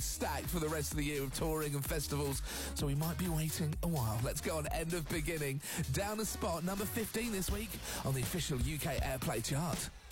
stacked for the rest of the year with touring and festivals, so we might be waiting a while. Let's go on End of Beginning. Down a spot, number 15 this week on the official UK Airplay chart.